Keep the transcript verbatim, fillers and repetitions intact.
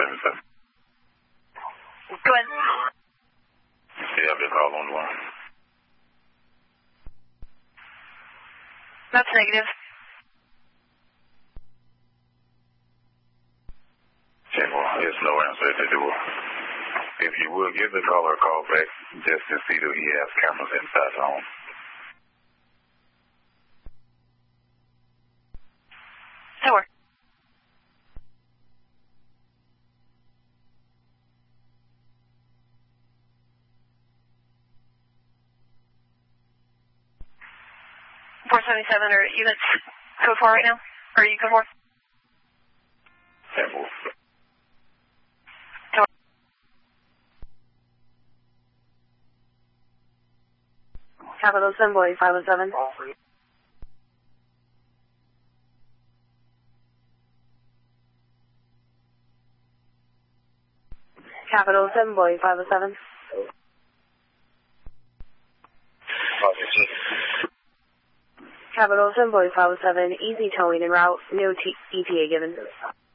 seven seven. Go ahead. Yeah, I've been called on the line. That's negative. Okay, well, there's no answer at the door. If you would, give the caller a call back just to see that he has cameras inside the home. Sure. four seventy-seven are units code four right now? Or are you code four? Okay, well. Capital Assembly five oh seven. Capital Assembly five oh seven. Capital Assembly five oh seven, easy towing en route, no T E T A given.